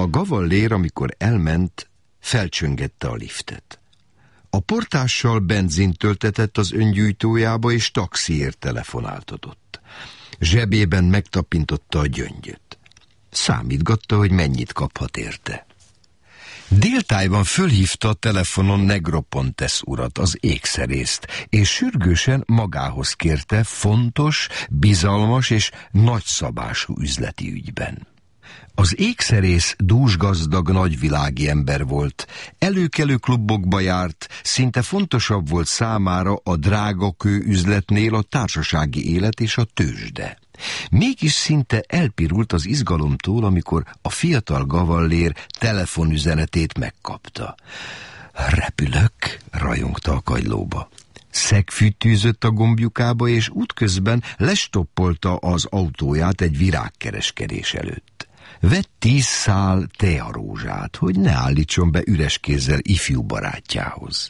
A gavallér, amikor elment, felcsöngette a liftet. A portással benzint töltetett az öngyújtójába, és taxiért telefonáltatott. Zsebében megtapintotta a gyöngyöt. Számítgatta, hogy mennyit kaphat érte. Déltájban fölhívta a telefonon Negropontes urat, az ékszerészt, és sürgősen magához kérte fontos, bizalmas és nagyszabású üzleti ügyben. Az ékszerész dúsgazdag nagyvilági ember volt, előkelő klubokba járt, szinte fontosabb volt számára a drágakő üzletnél a társasági élet és a tőzsde. Mégis szinte elpirult az izgalomtól, amikor a fiatal gavallér telefonüzenetét megkapta. Repülök, rajongta a kagylóba. Szegfűt tűzött a gombjukába, és útközben lestoppolta az autóját egy virágkereskedés előtt. Vett 10 szál tearózsát, hogy ne állítson be üres kézzel ifjú barátjához.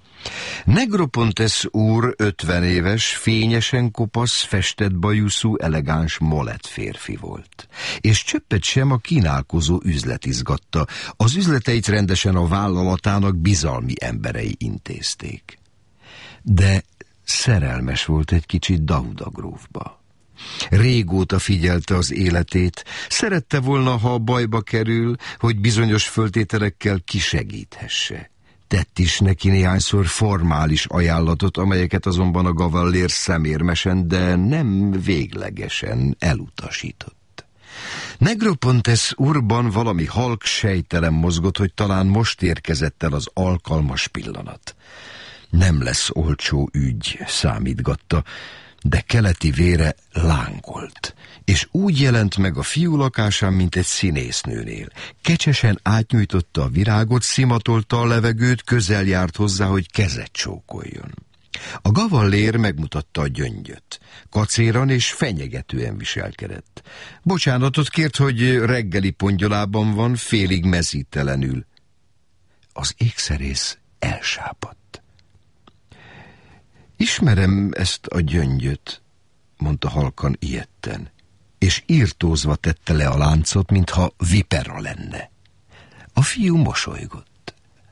Negropontes úr 50 éves, fényesen kopasz, festett bajuszú, elegáns molett férfi volt. És csöppet sem a kínálkozó üzlet izgatta, az üzleteit rendesen a vállalatának bizalmi emberei intézték. De szerelmes volt egy kicsit Dauda grófba. Régóta figyelte az életét, szerette volna, ha a bajba kerül, hogy bizonyos föltételekkel kisegíthesse. Tett is neki néhányszor formális ajánlatot, amelyeket azonban a gavallér szemérmesen, de nem véglegesen elutasított. Negropontes úrban valami halk sejtelem mozgott, hogy talán most érkezett el az alkalmas pillanat. Nem lesz olcsó ügy, számítgatta, de keleti vére lángolt, és úgy jelent meg a fiú lakásán, mint egy színésznőnél. Kecsesen átnyújtotta a virágot, szimatolta a levegőt, közel járt hozzá, hogy kezet csókoljon. A gavallér megmutatta a gyöngyöt. Kacéran és fenyegetően viselkedett. Bocsánatot kért, hogy reggeli pongyolában van, félig mezítelenül. Az ékszerész elsápadt. Ismerem ezt a gyöngyöt, mondta halkan ijedten, és írtózva tette le a láncot, mintha vipera lenne. A fiú mosolygott.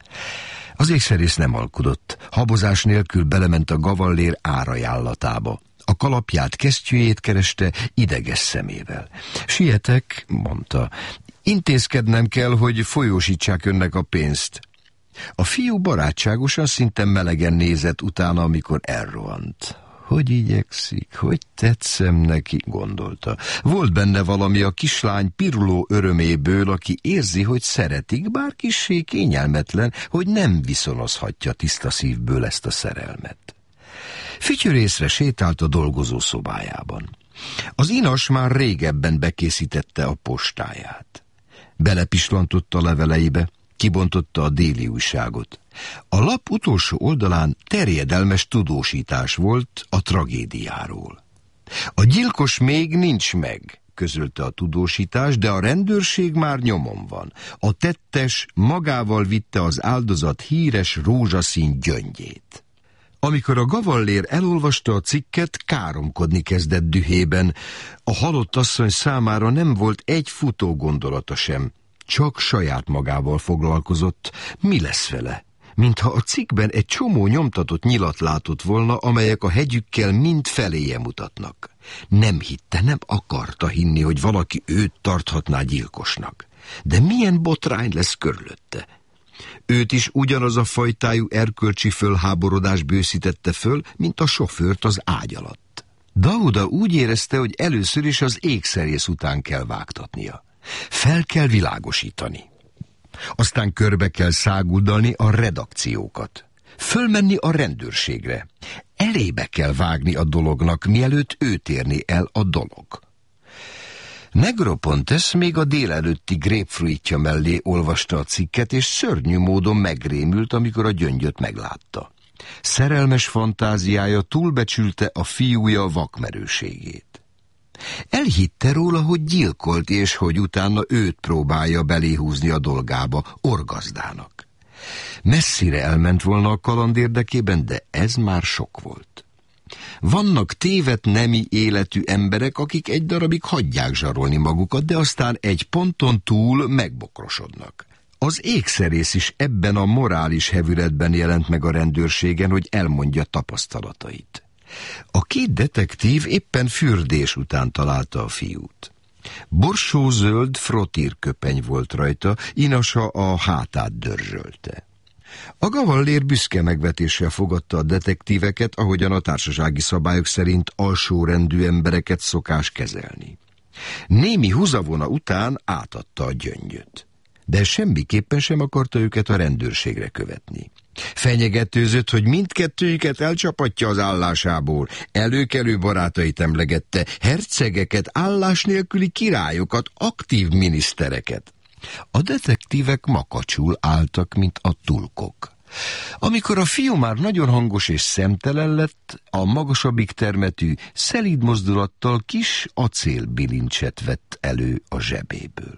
Az ékszerész nem alkudott, habozás nélkül belement a gavallér árajánlatába. A kalapját, kesztyűjét kereste ideges szemével. Sietek, mondta, intézkednem kell, hogy folyósítsák önnek a pénzt. A fiú barátságosan, szinte melegen nézett utána, amikor elrohant. Hogy igyekszik, hogy tetszem neki, gondolta. Volt benne valami a kislány piruló öröméből, aki érzi, hogy szeretik, bár kissé kényelmetlen, hogy nem viszonozhatja tiszta szívből ezt a szerelmet. Fütyörészre sétált a dolgozó szobájában. Az inas már régebben bekészítette a postáját. Belepislantott a leveleibe, kibontotta a déli újságot. A lap utolsó oldalán terjedelmes tudósítás volt a tragédiáról. A gyilkos még nincs meg, közölte a tudósítás, de a rendőrség már nyomon van. A tettes magával vitte az áldozat híres rózsaszín gyöngyét. Amikor a gavallér elolvasta a cikket, káromkodni kezdett dühében. A halott asszony számára nem volt egy futó gondolata sem. Csak saját magával foglalkozott. Mi lesz vele? Mintha a cikkben egy csomó nyomtatott nyilat látott volna, amelyek a hegyükkel mind feléje mutatnak. Nem hitte, nem akarta hinni, hogy valaki őt tarthatná gyilkosnak. De milyen botrány lesz körülötte? Őt is ugyanaz a fajtájú erkölcsi fölháborodás bőszítette föl, mint a sofőrt az ágy alatt. Dauda úgy érezte, hogy először is az ékszerész után kell vágtatnia. Fel kell világosítani. Aztán körbe kell száguldalni a redakciókat. Fölmenni a rendőrségre. Elébe kell vágni a dolognak, mielőtt őt érni el a dolog. Negropontes még a délelőtti grapefruitja mellé olvasta a cikket, és szörnyű módon megrémült, amikor a gyöngyöt meglátta. Szerelmes fantáziája túlbecsülte a fiúja vakmerőségét. Elhitte róla, hogy gyilkolt, és hogy utána őt próbálja beléhúzni a dolgába, orgazdának. Messzire elment volna a kaland érdekében, de ez már sok volt. Vannak tévedt nemi életű emberek, akik egy darabig hagyják zsarolni magukat, de aztán egy ponton túl megbokrosodnak. Az ékszerész is ebben a morális hevületben jelent meg a rendőrségen, hogy elmondja tapasztalatait. A két detektív éppen fürdés után találta a fiút. Borsózöld frottírköpeny volt rajta, inasa a hátát dörzsölte. A gavallér büszke megvetéssel fogadta a detektíveket, ahogyan a társasági szabályok szerint alsórendű embereket szokás kezelni. Némi húzavona után átadta a gyöngyöt, de semmiképpen sem akarta őket a rendőrségre követni. Fenyegetőzött, hogy mindkettőjüket elcsapatja az állásából, előkelő barátait emlegette, hercegeket, állás nélküli királyokat, aktív minisztereket. A detektívek makacsul álltak, mint a tulkok. Amikor a fiú már nagyon hangos és szemtelen lett, a magasabbik termetű, szelíd mozdulattal kis acélbilincset vett elő a zsebéből.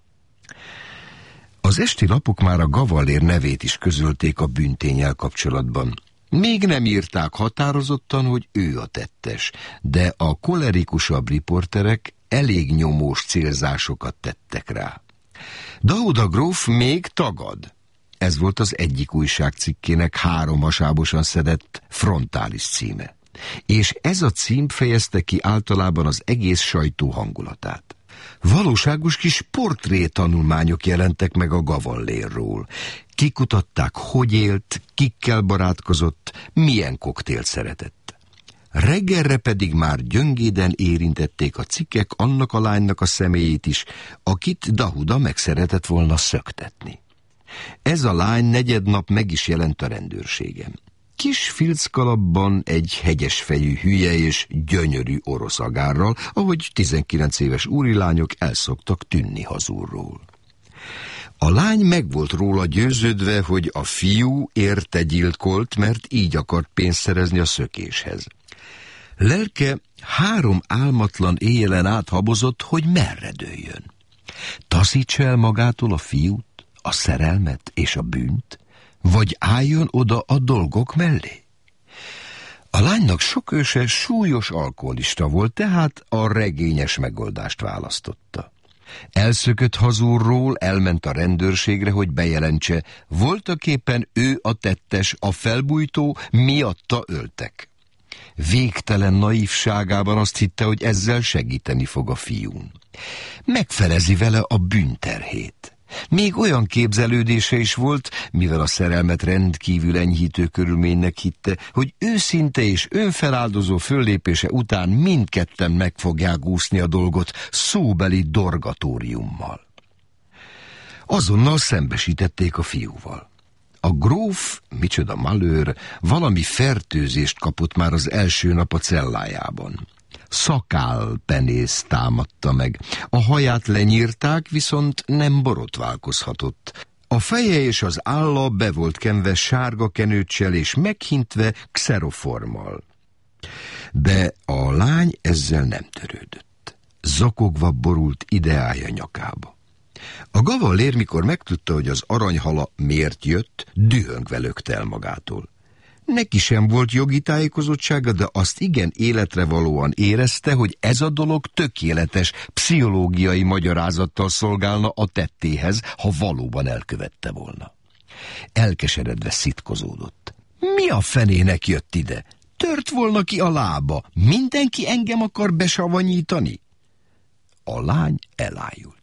Az esti lapok már a gavallér nevét is közölték a bűnténnyel kapcsolatban. Még nem írták határozottan, hogy ő a tettes, de a kolerikusabb riporterek elég nyomós célzásokat tettek rá. Dauda gróf még tagad. Ez volt az egyik újságcikkének 3 hasábosan szedett frontális címe. És ez a cím fejezte ki általában az egész sajtó hangulatát. Valóságos kis portrétanulmányok jelentek meg a gavallérról. Kikutatták, hogy élt, kikkel barátkozott, milyen koktélt szeretett. Reggelre pedig már gyöngéden érintették a cikkek annak a lánynak a személyét is, akit Dahuda meg szeretett volna szöktetni. Ez a lány negyednap meg is jelent a rendőrségen. Kis filckalapban, egy hegyesfejű hülye és gyönyörű orosz agárral, ahogy 19 éves úrilányok elszoktak tűnni hazulról. A lány meg volt róla győződve, hogy a fiú érte gyilkolt, mert így akart pénzt szerezni a szökéshez. Lelke 3 álmatlan éjjelen áthabozott, hogy merre dőljön. Taszítsa el magától a fiút, a szerelmet és a bűnt, vagy álljon oda a dolgok mellé? A lánynak sok őse súlyos alkoholista volt, tehát a regényes megoldást választotta. Elszökött hazulról, elment a rendőrségre, hogy bejelentse, voltaképpen ő a tettes, a felbújtó, miatta öltek. Végtelen naívságában azt hitte, hogy ezzel segíteni fog a fiún. Megfelezi vele a bűnterhét. Még olyan képzelődése is volt, mivel a szerelmet rendkívül enyhítő körülménynek hitte, hogy őszinte és önfeláldozó föllépése után mindketten meg fogják úszni a dolgot szóbeli dorgatóriummal. Azonnal szembesítették a fiúval. A gróf, micsoda malőr, valami fertőzést kapott már az első nap a cellájában. Szakálpenész támadta meg. A haját lenyírták, viszont nem borotválkozhatott. A feje és az álla be volt kenve sárga kenőccsel és meghintve xeroformmal. De a lány ezzel nem törődött. Zokogva borult ideája nyakába. A gavallér, mikor megtudta, hogy az aranyhala miért jött, dühöngve lökte el magától. Neki sem volt jogi tájékozottsága, de azt igen életre valóan érezte, hogy ez a dolog tökéletes pszichológiai magyarázattal szolgálna a tettéhez, ha valóban elkövette volna. Elkeseredve szitkozódott. Mi a fenének jött ide? Tört volna ki a lába. Mindenki engem akar besavanyítani? A lány elájult.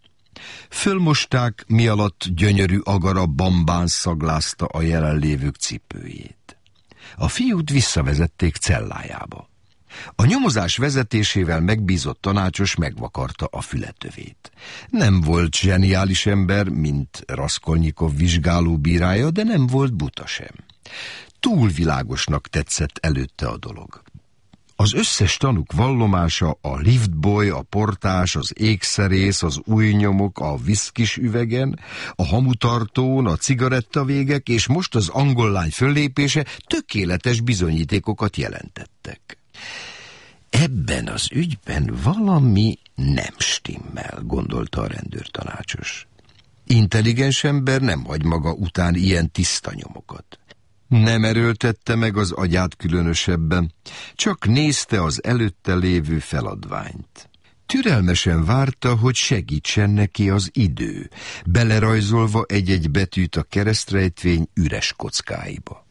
Fölmosták, mi alatt gyönyörű agara bambán szaglázta a jelenlévők cipőjét. A fiút visszavezették cellájába. A nyomozás vezetésével megbízott tanácsos megvakarta a fületövét. Nem volt zseniális ember, mint Raskolnyikov vizsgálóbírája, de nem volt buta sem. Túl világosnak tetszett előtte a dolog. Az összes tanúk vallomása, a liftboy, a portás, az ékszerész, az új nyomok, a viszkis üvegen, a hamutartón, a cigarettavégek és most az angol lány föllépése tökéletes bizonyítékokat jelentettek. Ebben az ügyben valami nem stimmel, gondolta a rendőrtanácsos. Intelligens ember nem hagy maga után ilyen tiszta nyomokat. Nem erőltette meg az agyát különösebben, csak nézte az előtte lévő feladványt. Türelmesen várta, hogy segítsen neki az idő, belerajzolva egy-egy betűt a keresztrejtvény üres kockáiba.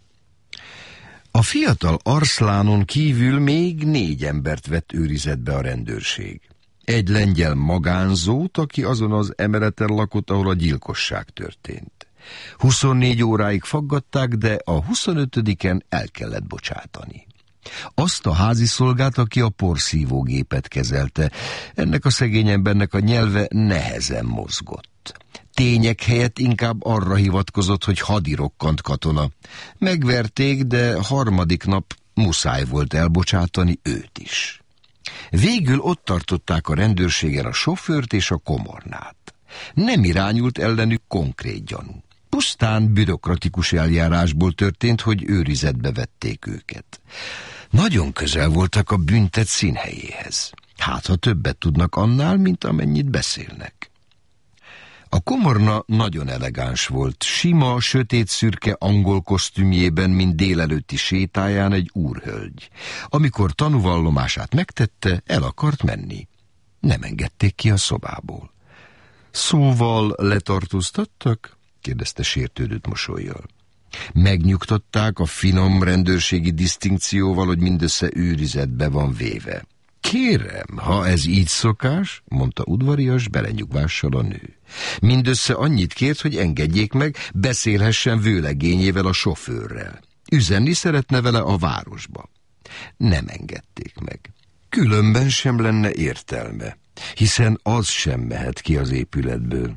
A fiatal Arslánon kívül még 4 embert vett őrizetbe a rendőrség. Egy lengyel magánzót, aki azon az emeleten lakott, ahol a gyilkosság történt. 24 óráig faggatták, de a 25-en el kellett bocsátani. Azt a háziszolgát, aki a porszívógépet kezelte, ennek a szegény embernek a nyelve nehezen mozgott. Tények helyett inkább arra hivatkozott, hogy hadirokkant katona. Megverték, de harmadik nap muszáj volt elbocsátani őt is. Végül ott tartották a rendőrségen a sofőrt és a komornát. Nem irányult ellenük konkrét gyanú. Pusztán bürokratikus eljárásból történt, hogy őrizetbe vették őket. Nagyon közel voltak a büntet színhelyéhez. Hát, ha többet tudnak annál, mint amennyit beszélnek. A komorna nagyon elegáns volt, sima, sötét-szürke angol kosztümjében, mint délelőtti sétáján egy úrhölgy. Amikor tanúvallomását megtette, el akart menni. Nem engedték ki a szobából. Szóval letartóztattak? Kérdezte sértődött mosollyal. Megnyugtatták a finom rendőrségi disztinkcióval, hogy mindössze őrizetbe van véve. Kérem, ha ez így szokás, mondta udvarias belenyugvással a nő. Mindössze annyit kért, hogy engedjék meg, beszélhessen vőlegényével, a sofőrrel. Üzenni szeretne vele a városba. Nem engedték meg. Különben sem lenne értelme, hiszen az sem mehet ki az épületből.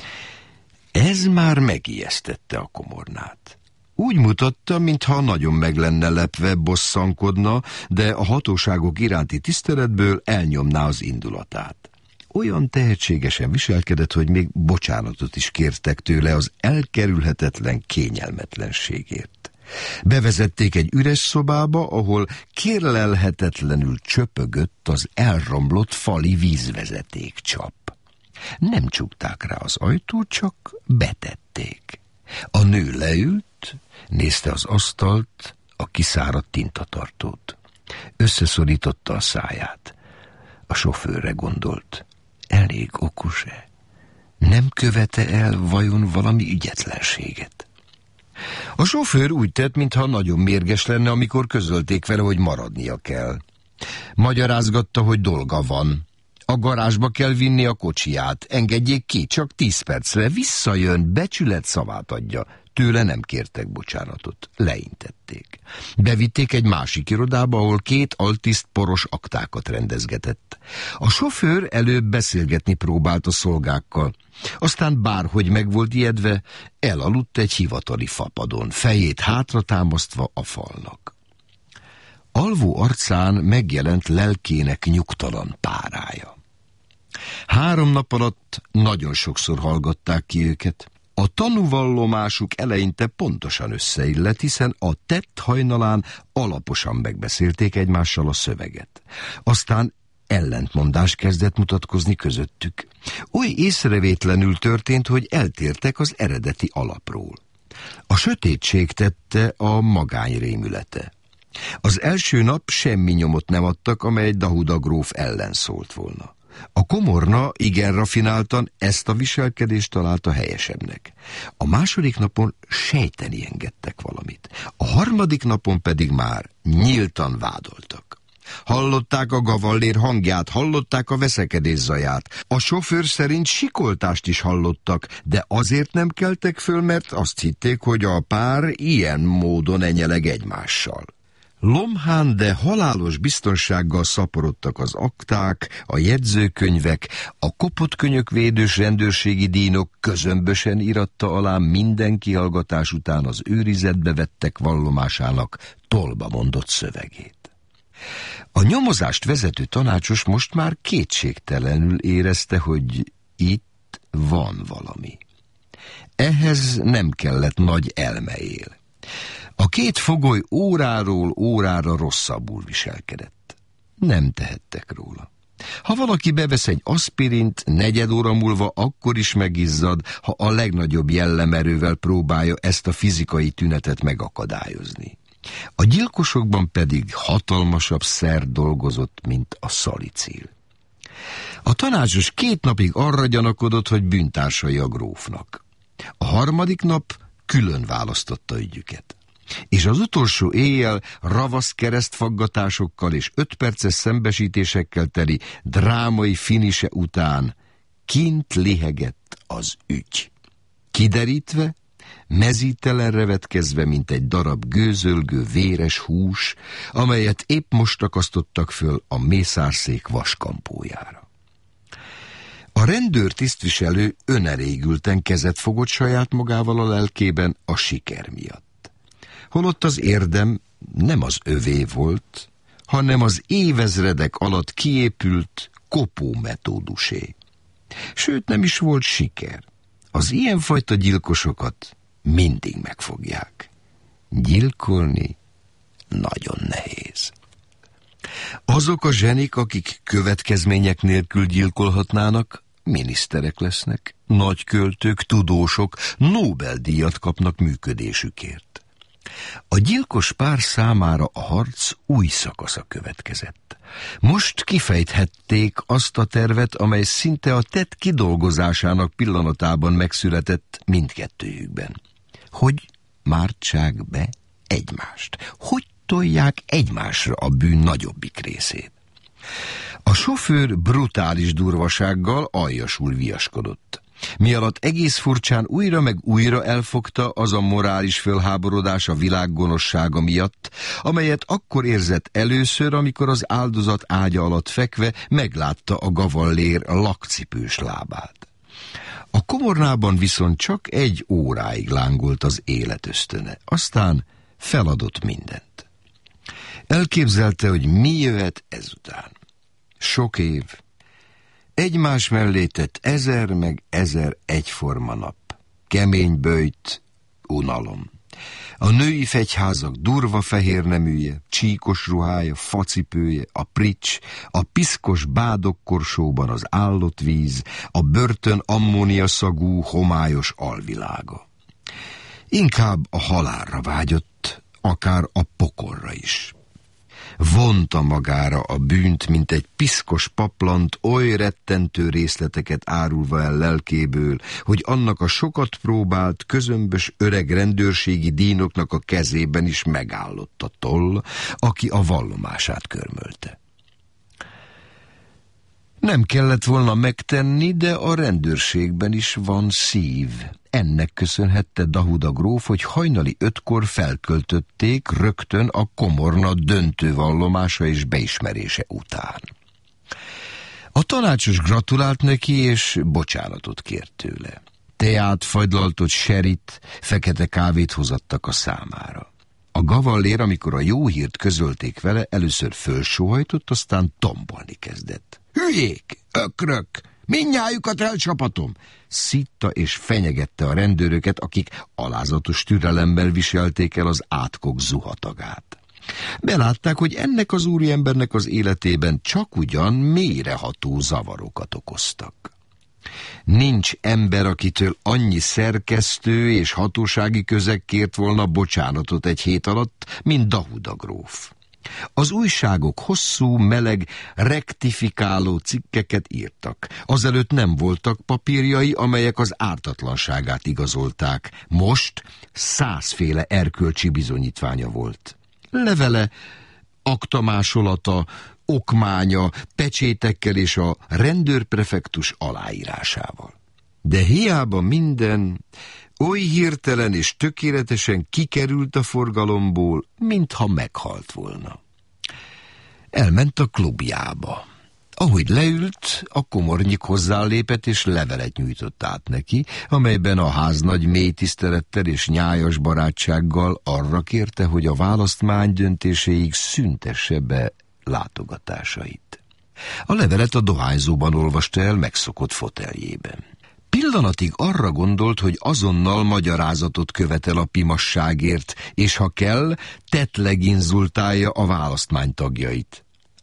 Ez már megijesztette a komornát. Úgy mutatta, mintha nagyon meg lenne lepve, bosszankodna, de a hatóságok iránti tiszteletből elnyomná az indulatát. Olyan tehetségesen viselkedett, hogy még bocsánatot is kértek tőle az elkerülhetetlen kényelmetlenségért. Bevezették egy üres szobába, ahol kérlelhetetlenül csöpögött az elromlott fali vízvezetékcsap. Nem csukták rá az ajtót, csak betették. A nő leült, nézte az asztalt, a kiszáradt tintatartót. Összeszorította a száját. A sofőrre gondolt. Elég okos-e? Nem követe el vajon valami ügyetlenséget? A sofőr úgy tett, mintha nagyon mérges lenne, amikor közölték vele, hogy maradnia kell. Magyarázgatta, hogy dolga van. A garázsba kell vinni a kocsiját, engedjék ki, csak 10 percre, visszajön, becsület szavát adja. Tőle nem kértek bocsánatot, leintették. Bevitték egy másik irodába, ahol 2 altiszt poros aktákat rendezgetett. A sofőr előbb beszélgetni próbált a szolgákkal, aztán bárhogy meg volt ijedve, elaludt egy hivatali fapadon, fejét hátra támasztva a falnak. Alvó arcán megjelent lelkének nyugtalan párája. 3 nap alatt nagyon sokszor hallgatták ki őket. A tanúvallomásuk eleinte pontosan összeillett, hiszen a tett hajnalán alaposan megbeszélték egymással a szöveget. Aztán ellentmondás kezdett mutatkozni közöttük. Oly észrevétlenül történt, hogy eltértek az eredeti alapról. A sötétség tette a magány rémülete. Az első nap semmi nyomot nem adtak, amely Dahuda gróf ellen szólt volna. A komorna igen rafináltan ezt a viselkedést találta helyesebbnek. A második napon sejteni engedtek valamit. A harmadik napon pedig már nyíltan vádoltak. Hallották a gavallér hangját, hallották a veszekedés zaját. A sofőr szerint sikoltást is hallottak, de azért nem keltek föl, mert azt hitték, hogy a pár ilyen módon enyeleg egymással. Lomhán, de halálos biztonsággal szaporodtak az akták, a jegyzőkönyvek, a kopott könyökvédős rendőrségi dínok közömbösen íratta alá minden kihallgatás után az őrizetbe vettek vallomásának tolba mondott szövegét. A nyomozást vezető tanácsos most már kétségtelenül érezte, hogy itt van valami. Ehhez nem kellett nagy elmél. A 2 fogoly óráról órára rosszabbul viselkedett. Nem tehettek róla. Ha valaki bevesz egy aspirint, 4 óra múlva akkor is megizzad, ha a legnagyobb jellemerővel próbálja ezt a fizikai tünetet megakadályozni. A gyilkosokban pedig hatalmasabb szer dolgozott, mint a szalicil. A tanácsos 2 napig arra gyanakodott, hogy bűntársai a grófnak. A 3. nap külön választotta ügyüket. És az utolsó éjjel ravasz keresztfaggatásokkal és 5 perces szembesítésekkel teli drámai finise után kint lihegett az ügy. Kiderítve, mezítelenre vetkezve, mint egy darab gőzölgő véres hús, amelyet épp most akasztottak föl a mészárszék vaskampójára. A rendőr tisztviselő önerégülten kezet fogott saját magával a lelkében a siker miatt. Holott az érdem nem az övé volt, hanem az évezredek alatt kiépült kopó metódusé. Sőt, nem is volt siker. Az ilyenfajta gyilkosokat mindig megfogják. Gyilkolni nagyon nehéz. Azok a zsenik, akik következmények nélkül gyilkolhatnának, miniszterek lesznek, nagyköltők, tudósok, Nobel-díjat kapnak működésükért. A gyilkos pár számára a harc új szakasza következett. Most kifejthették azt a tervet, amely szinte a tett kidolgozásának pillanatában megszületett mindkettőjükben. Hogy mártsák be egymást? Hogy tolják egymásra a bűn nagyobbik részét? A sofőr brutális durvasággal aljasul viaskodott. Mi alatt egész furcsán újra meg újra elfogta az a morális fölháborodás a világ gonoszsága miatt, amelyet akkor érzett először, amikor az áldozat ágya alatt fekve meglátta a gavallér lakcipős lábát. A komornában viszont csak 1 óráig lángolt az élet ösztöne, aztán feladott mindent. Elképzelte, hogy mi jöhet ezután. Sok év, egymás mellé tett 1000 meg 1000 egyforma nap. Kemény böjt, unalom. A női fegyházak durva fehér neműje, csíkos ruhája, facipője, a prics, a piszkos bádokkorsóban az állott víz, a börtön ammóniaszagú, homályos alvilága. Inkább a halálra vágyott, akár a pokolra is. Vonta magára a bűnt, mint egy piszkos paplant, oly rettentő részleteket árulva el lelkéből, hogy annak a sokat próbált, közömbös öreg rendőrségi dínoknak a kezében is megállott a toll, aki a vallomását körmölte. Nem kellett volna megtenni, de a rendőrségben is van szív. Ennek köszönhette Dahuda gróf, hogy hajnali 5-kor felköltötték rögtön a komorna döntő vallomása és beismerése után. A tanácsos gratulált neki, és bocsánatot kért tőle. Teát, fagylaltot, serit, fekete kávét hozattak a számára. A gavallér, amikor a jó hírt közölték vele, először fölsóhajtott, aztán tombolni kezdett. Hülyék, ökrök, mindnyájukat elcsapatom! Szitta és fenyegette a rendőröket, akik alázatos türelemmel viselték el az átkok zuhatagát. Belátták, hogy ennek az úriembernek az életében csak ugyan mélyreható zavarokat okoztak. Nincs ember, akitől annyi szerkesztő és hatósági közeg kért volna bocsánatot egy hét alatt, mint Dahuda gróf. Az újságok hosszú, meleg, rektifikáló cikkeket írtak. Azelőtt nem voltak papírjai, amelyek az ártatlanságát igazolták. Most 100 féle erkölcsi bizonyítványa volt. Levele, aktamásolata, okmánya, pecsétekkel és a rendőrprefektus aláírásával. De hiába minden oly hirtelen és tökéletesen kikerült a forgalomból, mintha meghalt volna. Elment a klubjába. Ahogy leült, a komornyik hozzálépett és levelet nyújtott át neki, amelyben a háznagy mély tisztelettel és nyájas barátsággal arra kérte, hogy a választmány döntéséig szüntesse be látogatásait. A levelet a dohányzóban olvasta el megszokott foteljében. Pillanatig arra gondolt, hogy azonnal magyarázatot követel a pimasságért, és ha kell, tettleg inzultálja a választmány tagjait.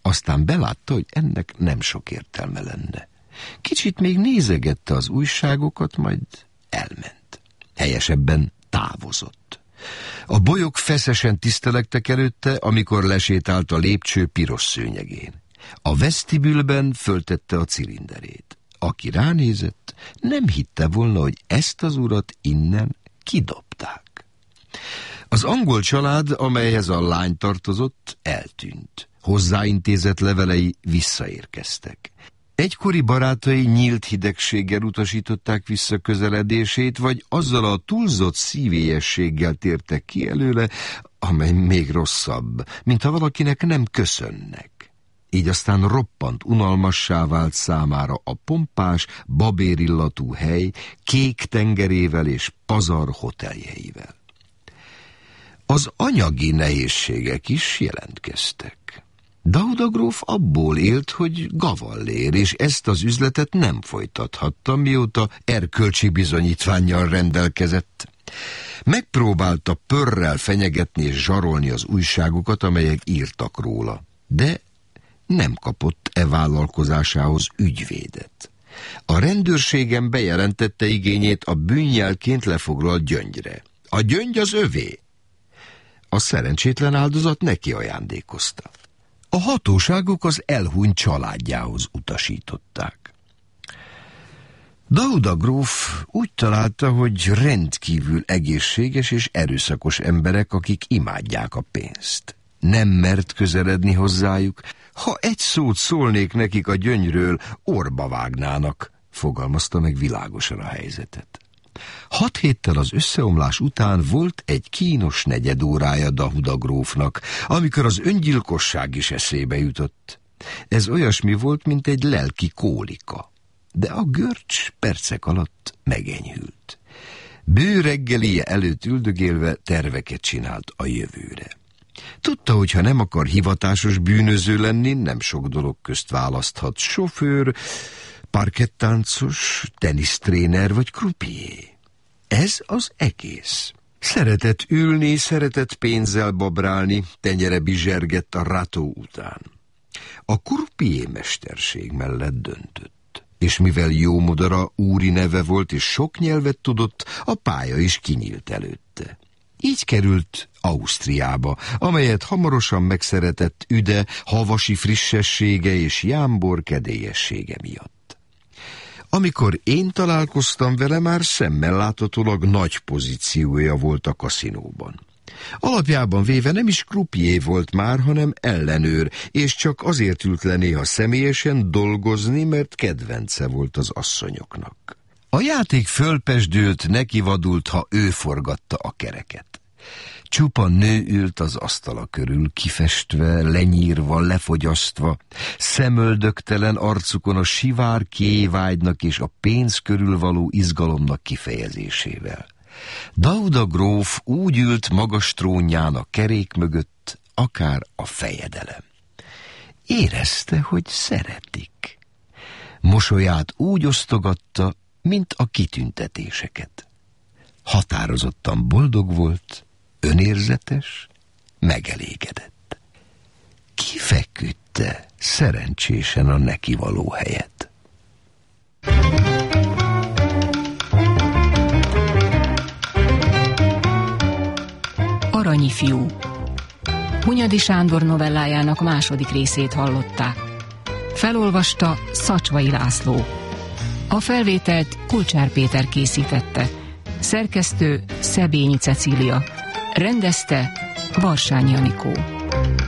Aztán belátta, hogy ennek nem sok értelme lenne. Kicsit még nézegette az újságokat, majd elment. Helyesebben távozott. A bolyok feszesen tisztelegtek előtte, amikor lesétált a lépcső piros szőnyegén. A vesztibülben föltette a cilinderét. Aki ránézett, nem hitte volna, hogy ezt az urat innen kidobták. Az angol család, amelyhez a lány tartozott, eltűnt. Hozzáintézett levelei visszaérkeztek. Egykori barátai nyílt hidegséggel utasították vissza közeledését, vagy azzal a túlzott szívélyességgel tértek ki előle, amely még rosszabb, mintha valakinek nem köszönnek. Így aztán roppant unalmassá vált számára a pompás, babérillatú hely kék tengerével és pazar hoteljeivel. Az anyagi nehézségek is jelentkeztek. Dauda gróf abból élt, hogy gavallér, és ezt az üzletet nem folytathatta, mióta erkölcsi bizonyítvánnyal rendelkezett. Megpróbálta pörrel fenyegetni és zsarolni az újságokat, amelyek írtak róla, de nem kapott vállalkozásához ügyvédet. A rendőrségen bejelentette igényét a bűnjelként lefoglalt gyöngyre. A gyöngy az övé. A szerencsétlen áldozat neki ajándékozta. A hatóságok az elhunyt családjához utasították. Dauda gróf úgy találta, hogy rendkívül egészséges és erőszakos emberek, akik imádják a pénzt. Nem mert közeledni hozzájuk, ha egy szót szólnék nekik a gyöngyről, orba vágnának, fogalmazta meg világosan a helyzetet. 6 héttel az összeomlás után volt egy kínos negyedórája Dauda grófnak, amikor az öngyilkosság is eszébe jutott. Ez olyasmi volt, mint egy lelki kólika, de a görcs percek alatt megenyhült. Bő reggelije előtt üldögélve terveket csinált a jövőre. Tudta, hogy ha nem akar hivatásos bűnöző lenni, nem sok dolog közt választhat: sofőr, parkettáncos, tenisztréner vagy croupier. Ez az egész. Szeretett ülni, szeretett pénzzel babrálni, tenyere bizsergett a rató után. A croupier mesterség mellett döntött, és mivel jó modara, úri neve volt és sok nyelvet tudott, a pálya is kinyílt előtte. Így került Ausztriába, amelyet hamarosan megszeretett üde, havasi frissessége és jámbor kedélyessége miatt. Amikor én találkoztam vele, már szemmel láthatólag nagy pozíciója volt a kaszinóban. Alapjában véve nem is croupier volt már, hanem ellenőr, és csak azért ült le néha személyesen dolgozni, mert kedvence volt az asszonyoknak. A játék fölpesdült, nekivadult, ha ő forgatta a kereket. Csupa nő ült az asztala körül, kifestve, lenyírva, lefogyasztva, szemöldöktelen arcukon a sivár kévágynak és a pénz körül való izgalomnak kifejezésével. Dauda gróf úgy ült magas trónján a kerék mögött, akár a fejedelem. Érezte, hogy szeretik. Mosolyát úgy osztogatta, mint a kitüntetéseket. Határozottan boldog volt, önérzetes, megelégedett. Kifeküdte szerencsésen a neki való helyet. Aranyi fiú. Hunyadi Sándor novellájának második részét hallották. Felolvasta Szacsvai László. A felvételt Kulcsár Péter készítette. Szerkesztő Szebényi Cecília. Rendezte Varsányi Anikó.